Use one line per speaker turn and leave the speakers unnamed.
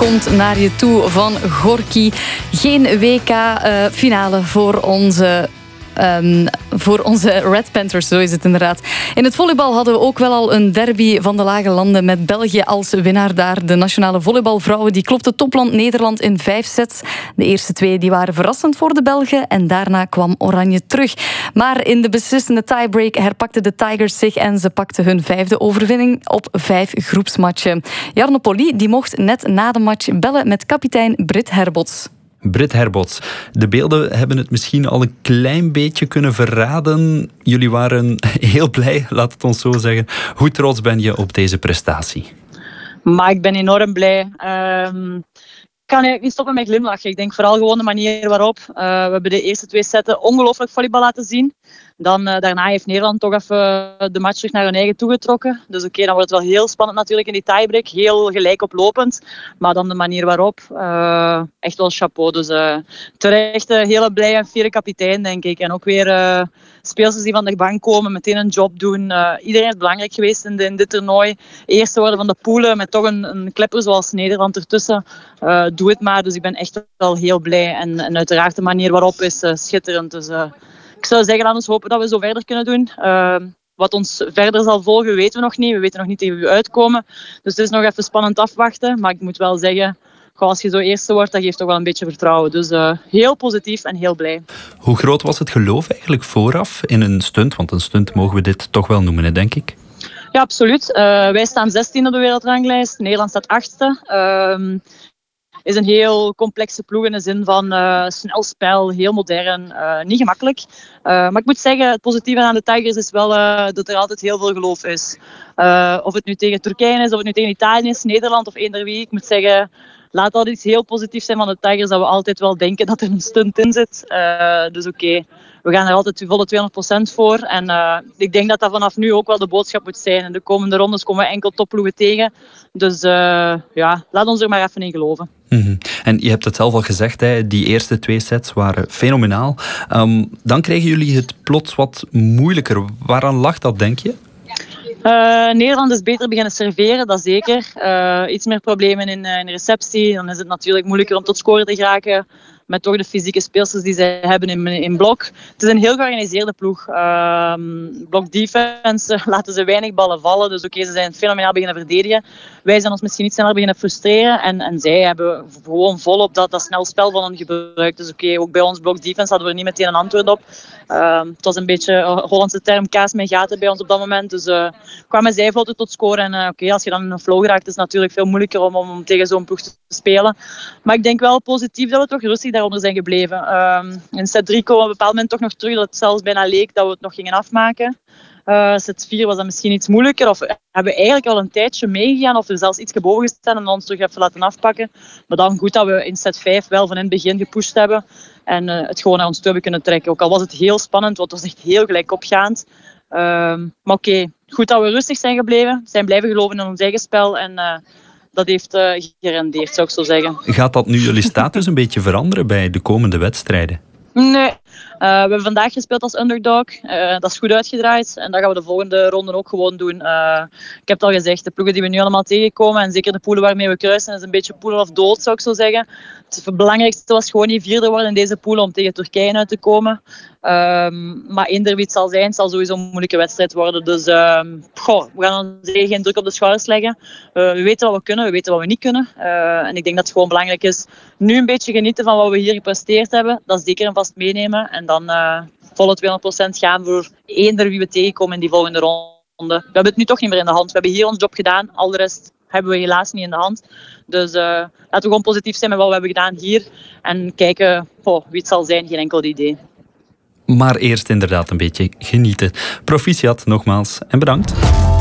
komt naar je toe van Gorky. Geen WK-finale voor onze Red Panthers, zo is het inderdaad. In het volleybal hadden we ook wel al een derby van de lage landen met België als winnaar daar. De nationale volleybalvrouwen die klopten topland Nederland in 5 sets. De eerste 2 die waren verrassend voor de Belgen en daarna kwam Oranje terug. Maar in de beslissende tiebreak herpakten de Tigers zich en ze pakten hun 5e overwinning op 5 groepsmatchen. Jarno Polly die mocht net na de match bellen met kapitein Britt Herbots.
Britt Herbots, de beelden hebben het misschien al een klein beetje kunnen verraden. Jullie waren heel blij, laat het ons zo zeggen. Hoe trots ben je op deze prestatie?
Maar ik ben enorm blij. Ik kan eigenlijk niet stoppen met glimlachen. Ik denk vooral gewoon de manier waarop. We hebben de eerste 2 setten ongelooflijk volleybal laten zien. Dan daarna heeft Nederland toch even de match terug naar hun eigen toegetrokken. Dus oké, dan wordt het wel heel spannend natuurlijk in die tiebreak. Heel gelijk oplopend. Maar dan de manier waarop, echt wel chapeau. Dus terecht hele blije en fiere kapitein, denk ik. En ook weer speelsters die van de bank komen, meteen een job doen. Iedereen is belangrijk geweest in dit toernooi. Eerste worden van de poelen met toch een klepper zoals Nederland ertussen. Doe het maar. Dus ik ben echt wel heel blij. En uiteraard de manier waarop is schitterend. Dus ik zou zeggen, laten we hopen dat we zo verder kunnen doen. Wat ons verder zal volgen, weten we nog niet. We weten nog niet tegen wie we uitkomen. Dus het is nog even spannend afwachten. Maar ik moet wel zeggen, als je zo eerste wordt, dat geeft toch wel een beetje vertrouwen. Dus heel positief en heel blij.
Hoe groot was het geloof eigenlijk vooraf in een stunt? Want een stunt mogen we dit toch wel noemen, hè, denk ik.
Ja, absoluut. Wij staan 16 op de wereldranglijst. Nederland staat 8e. Is een heel complexe ploeg in de zin van snel spel, heel modern, niet gemakkelijk. Maar ik moet zeggen, het positieve aan de Tigers is wel dat er altijd heel veel geloof is. Of het nu tegen Turkije is, of het nu tegen Italië is, Nederland of eender wie. Ik moet zeggen, laat dat iets heel positiefs zijn van de Tigers, dat we altijd wel denken dat er een stunt in zit. Dus oké. We gaan er altijd volle 200% voor. En ik denk dat dat vanaf nu ook wel de boodschap moet zijn. In de komende rondes komen we enkel topploegen tegen. Dus laat ons er maar even in geloven.
Mm-hmm. En je hebt het zelf al gezegd, hè, die eerste 2 sets waren fenomenaal. Dan kregen jullie het plots wat moeilijker. Waaraan lag dat, denk je?
Nederland is beter beginnen serveren, dat zeker. Iets meer problemen in receptie. Dan is het natuurlijk moeilijker om tot scoren te geraken. Met toch de fysieke speelsters die zij hebben in blok. Het is een heel georganiseerde ploeg. Blok defense laten ze weinig ballen vallen. Dus oké, ze zijn fenomenaal beginnen verdedigen. Wij zijn ons misschien iets sneller beginnen frustreren. En zij hebben gewoon volop dat snel spel van hen gebruikt. Dus oké, ook bij ons blok defense hadden we niet meteen een antwoord op. Het was een beetje Hollandse term kaas met gaten bij ons op dat moment. Dus kwamen zij vlot tot scoren. En oké, als je dan in een flow raakt, is het natuurlijk veel moeilijker om tegen zo'n ploeg te spelen. Maar ik denk wel positief dat we toch rustig daaronder zijn gebleven. In set 3 komen we op een bepaald moment toch nog terug dat het zelfs bijna leek dat we het nog gingen afmaken. Set 4 was dat misschien iets moeilijker. Of hebben we eigenlijk al een tijdje meegegaan of er zelfs iets boven gestaan en ons terug even laten afpakken. Maar dan goed dat we in set 5 wel van in het begin gepusht hebben. En het gewoon naar ons toe hebben kunnen trekken. Ook al was het heel spannend, want het was echt heel gelijk opgaand. Maar oké, goed dat we rustig zijn gebleven. Zijn blijven geloven in ons eigen spel. En dat heeft gerendeerd, zou ik zo zeggen.
Gaat dat nu jullie status een beetje veranderen bij de komende wedstrijden?
Nee. We hebben vandaag gespeeld als underdog. Dat is goed uitgedraaid. En dat gaan we de volgende ronde ook gewoon doen. Ik heb het al gezegd, de ploegen die we nu allemaal tegenkomen, en zeker de poelen waarmee we kruisen, is een beetje poelen of dood, zou ik zo zeggen. Het belangrijkste was gewoon niet 4e worden in deze poelen om tegen Turkije uit te komen. Maar eender wie het zal zijn, het zal sowieso een moeilijke wedstrijd worden. Dus we gaan ons geen druk op de schouders leggen. We weten wat we kunnen, we weten wat we niet kunnen. En ik denk dat het gewoon belangrijk is nu een beetje genieten van wat we hier gepresteerd hebben. Dat is zeker een vast meenemen. En dan volle 200% gaan voor eender wie we tegenkomen in die volgende ronde. We hebben het nu toch niet meer in de hand. We hebben hier ons job gedaan. Al de rest hebben we helaas niet in de hand. Dus laten we gewoon positief zijn met wat we hebben gedaan hier. En kijken wie het zal zijn, geen enkel idee.
Maar eerst inderdaad een beetje genieten. Proficiat nogmaals en bedankt.